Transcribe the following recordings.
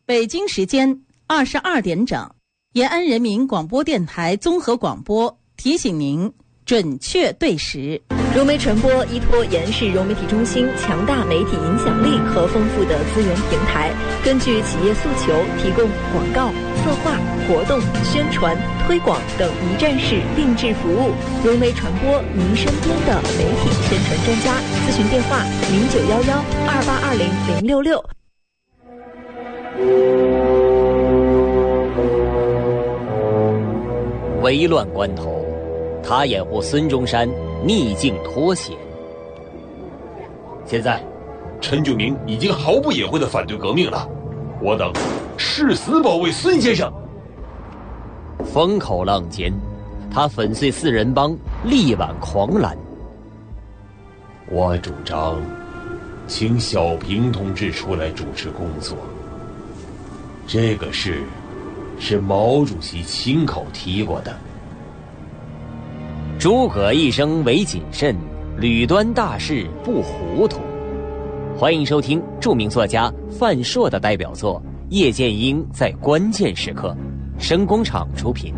北京时间22点整，延安人民广播电台综合广播提醒您准确对时。 融媒传播依托延安市融媒体中心强大媒体影响力和丰富的资源平台，根据企业诉求提供广告、策划、活动、宣传、推广等一站式定制服务。融媒传播，您身边的媒体宣传专家。咨询电话：0911282066。 危乱关头，他掩护孙中山逆境脱险。现在陈炯明已经毫不掩晦地反对革命了，我等誓死保卫孙先生。 风口浪尖，他粉碎四人帮，力挽狂澜。 我主张请小平同志出来主持工作，这个事是毛主席亲口提过的。 诸葛一生唯谨慎，屡端大事不糊涂。欢迎收听著名作家范硕的代表作《叶剑英在关键时刻》，声工厂出品。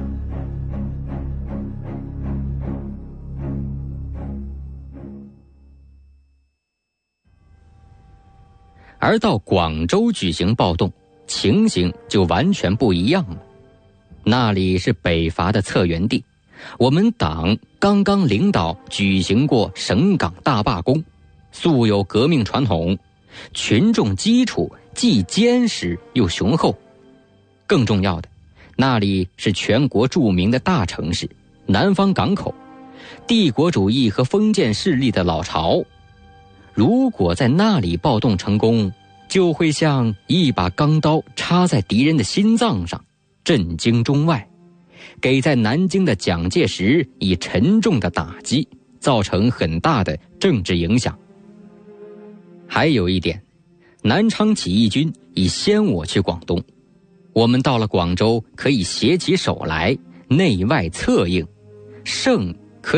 而到广州举行暴动，情形就完全不一样了。那里是北伐的策源地，我们党刚刚领导举行过省港大罢工，素有革命传统，群众基础既坚实又雄厚。更重要的，那里是全国著名的大城市，南方港口，帝国主义和封建势力的老巢。如果在那里暴动成功，就会像一把钢刀插在敌人的心脏上，震惊中外，给在南京的蒋介石以沉重的打击，造成很大的政治影响。还有一点，南昌起义军已先我去广东，我们到了广州可以携起手来，内外策应，胜